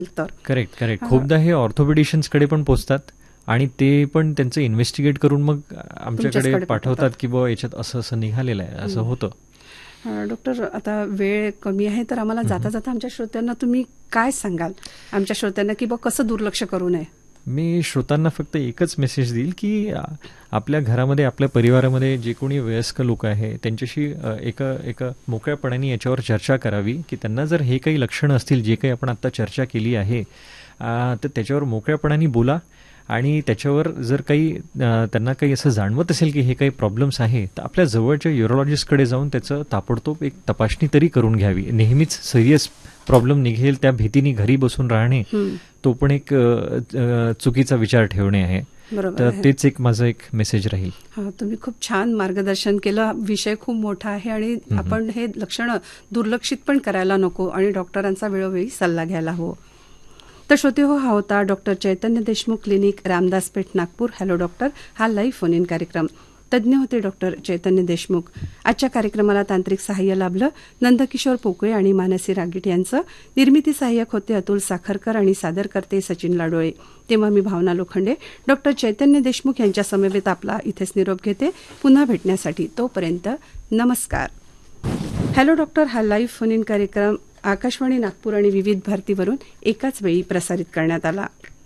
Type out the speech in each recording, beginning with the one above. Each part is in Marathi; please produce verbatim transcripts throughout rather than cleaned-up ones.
तर करेक्ट करेक्ट खूपदा हे ऑर्थोपेडिशियन्सकडे पण पोचतात आणि ते पण त्यांचं इन्व्हेस्टिगेट करून मग आमच्याकडे पाठवतात की बुवा याच्यात असं असं निघालेलं आहे, असं होतं. डॉक्टर, आता वेळ कमी आहे तर आम्हाला जाता जाता आमच्या श्रोत्यांना तुम्ही काय सांगाल, आमच्या श्रोत्यांना की बुवा कसं दुर्लक्ष करू नये? मी श्रोतांना फक्त एकच मेसेज देईल की आपल्या घरामध्ये आपल्या परिवारामध्ये जे कोणी वयस्क लोक आहे त्यांच्याशी एका एका मोकळ्यापणाने याच्यावर चर्चा करावी की त्यांना जर हे काही लक्षणं असतील जे काही आपण आत्ता चर्चा केली आहे तर त्याच्यावर मोकळ्यापणाने बोला आणि त्याच्यावर जर काही त्यांना काही असं जाणवत असेल की हे काही प्रॉब्लेम्स आहे तर आपल्या जवळच्या यूरोलॉजिस्टकडे जाऊन त्याचं ताबडतोब एक तपासणी तरी करून घ्यावी. नेहमीच सिरियस प्रॉब्लेम निघेल त्या भीतीने घरी बसून राहणे तो पण एक चुकीचा विचार ठेवणे आहे. तर तेच एक माझं एक मेसेज राहील. हा, तुम्ही खूप छान मार्गदर्शन केलं. विषय खूप मोठा आहे आणि आपण हे लक्षणं दुर्लक्षित पण करायला नको आणि डॉक्टरांचा वेळोवेळी सल्ला घ्यायला हवं. तर श्रोते हो, हा होता डॉक्टर चैतन्य Deshmukh clinic, Ramdaspeth, Nagpur. Hello doctor हा लाईव्ह फोन इन कार्यक्रम. तज्ज्ञ होते डॉक्टर चैतन्य देशमुख. आजच्या कार्यक्रमाला तांत्रिक सहाय्य लाभलं नंदकिशोर पोकळे आणि मानसी रागीट यांचं. निर्मिती सहाय्यक होते अतुल साखरकर आणि सादर करते सचिन लाडोळे. तेव्हा मी भावना लोखंडे डॉक्टर चैतन्य देशमुख यांच्या समवेत आपला इथेच निरोप घेते. पुन्हा भेटण्यासाठी तोपर्यंत नमस्कार. हॅलो डॉक्टर हा लाईव्ह फोन इन कार्यक्रम आकाशवाणी नागपूर आणि विविध भारतीवरून एकाच वेळी प्रसारित करण्यात आला.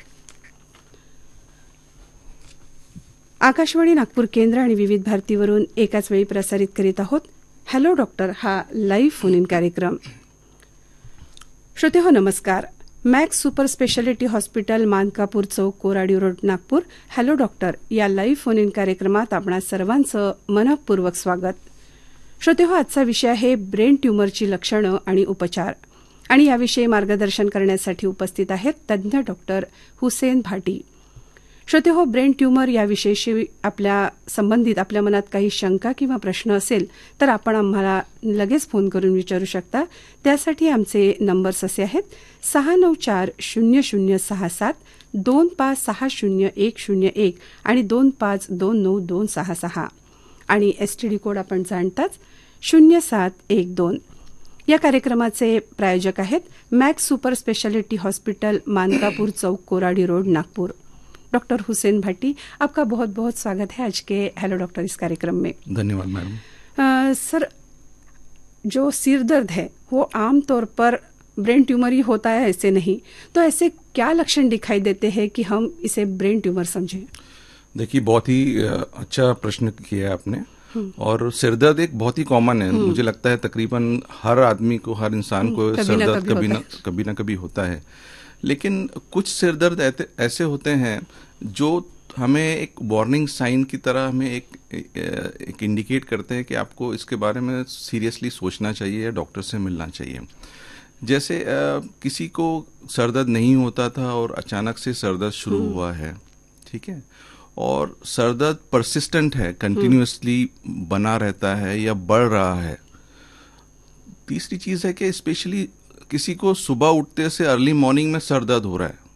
आकाशवाणी नागपूर केंद्र आणि विविध भारतीवरून एकाच वेळी प्रसारित करीत आहोत हॅलो डॉक्टर हा लाईव्ह फोन इन कार्यक्रम. श्रोते हो, नमस्कार. Max super speciality hospital, Mankapur चौक, Koradi road, Nagpur. Hello doctor या लाईव्ह फोन इन कार्यक्रमात आपणा सर्वांचं मनःपूर्वक स्वागत. श्रोते हो, आजचा विषय आहे ब्रेन ट्यूमरची लक्षणं आणि उपचार आणि याविषयी मार्गदर्शन करण्यासाठी उपस्थित आहेत तज्ज्ञ डॉक्टर हुसेन भाटी. श्रोते हो, ब्रेन ट्यूमर याविषयी आपल्या संबंधित आपल्या मनात काही शंका किंवा प्रश्न असेल तर आपण आम्हाला लगेच फोन करून विचारू शकता. त्यासाठी आमचे नंबर्स असे आहेत सहा नऊ चार शून्य शून्य सहा सात दोन पाच सहा शून्य एक शून्य एक आणि दोन पाच दोन नऊ दोन सहा सहा आणि एस टी डी कोड आपण जाणताच शून्य सात एक दोन. या कार्यक्रमाचे प्रायोजक आहेत max super speciality hospital, Mankapur चौक, कोराडी रोड, नागपुर. डॉक्टर हुसैन भाटी, आपका बहुत बहुत स्वागत है आज के हेलो डॉक्टर इस कार्यक्रम में. धन्यवाद मैडम. सर, जो सिर दर्द है वो आम तौर पर ब्रेन ट्यूमर ही होता है, ऐसे नहीं, तो ऐसे क्या लक्षण दिखाई देते हैं कि हम इसे ब्रेन ट्यूमर समझें? देखिए, बहुत ही अच्छा प्रश्न किया है आपने. और सिरदर्द एक बहुत ही कॉमन है. मुझे लगता है तकरीबन हर आदमी को, हर इंसान को सिरदर्द कभी ना कभी ना कभी होता है. लेकिन कुछ सिरदर्द ऐसे होते हैं जो हमें एक वार्निंग साइन की तरह हमें एक एक इंडिकेट करते हैं कि आपको इसके बारे में सीरियसली सोचना चाहिए या डॉक्टर से मिलना चाहिए. जैसे आ, किसी को सरदर्द नहीं होता था और अचानक से सरदर्द शुरू हुआ है, ठीक है, और सरदर्द परसिस्टेंट है, कंटिन्यूअसली बना रहता है या बढ़ रहा है. तीसरी चीज है कि स्पेशली किसी को सुबह उठते से अर्ली मॉर्निंग में सर दर्द हो रहा है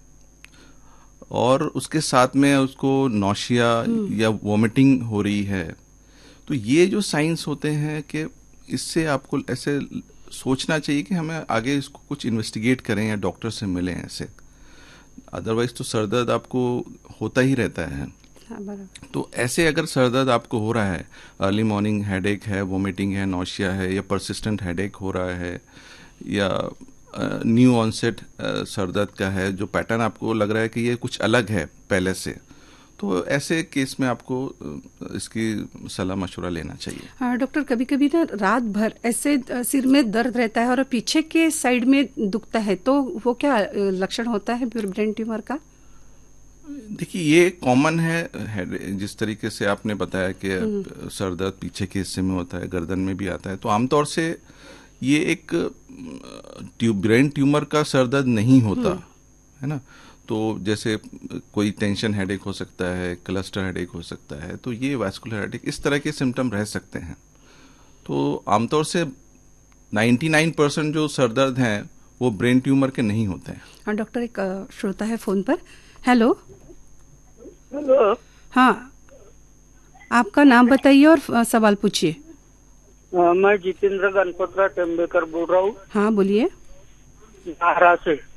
और उसके साथ में उसको नौशिया या वॉमिटिंग हो रही है, तो ये जो साइंस होते हैं कि इससे आपको ऐसे सोचना चाहिए कि हमें आगे इसको कुछ इन्वेस्टिगेट करें या डॉक्टर से मिलें ऐसे. अदरवाइज तो सर दर्द आपको होता ही रहता है. तो ऐसे अगर सर दर्द आपको हो रहा है, अर्ली मॉर्निंग हेडेक है, वॉमिटिंग है, नौशिया है या परसिस्टेंट हेडेक हो रहा है या न्यू ऑनसेट सर दर्द का है, जो पैटर्न आपको लग रहा है कि ये कुछ अलग है पहले से, तो ऐसे केस में आपको इसकी सलाह मशवरा लेना चाहिए. हाँ डॉक्टर, कभी कभी ना रात भर ऐसे सिर में दर्द रहता है और पीछे के साइड में दुखता है, तो वो क्या लक्षण होता है ब्रेन ट्यूमर का? देखिए, ये कॉमन है. जिस तरीके से आपने बताया कि सर दर्द पीछे के हिस्से में होता है, गर्दन में भी आता है, तो आमतौर से ये एक ट्यूब ब्रेन ट्यूमर का सर दर्द नहीं होता है ना. तो जैसे कोई टेंशन हेडेक हो सकता है, क्लस्टर हेडेक हो सकता है, तो ये वैस्कुलर हेडेक, इस तरह के सिम्टम रह सकते हैं. तो आमतौर से निन्यानवे परसेंट जो सर दर्द हैं वो ब्रेन ट्यूमर के नहीं होते हैं. हाँ डॉक्टर, एक श्रोता है फोन पर. Hello hello. हाँ, आपका नाम बताइए और सवाल पूछिए. मैं जितेंद्र गणपतराव टेम्बेकर बोल रहा हूँ. हाँ बोलिए. महाराष्ट्र से.